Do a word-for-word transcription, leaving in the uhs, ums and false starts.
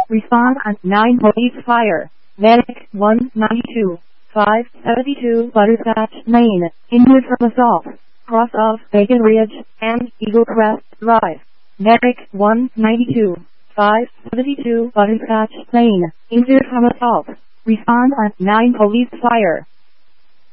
Respond at nine Police Fire. Medic one ninety-two. five seventy-two Butterscotch Lane. Injured from assault. Cross of Bacon Ridge and Eagle Crest Drive. Medic one ninety-two. five seventy-two Butterscotch Lane. Injured from assault. Respond at nine Police Fire.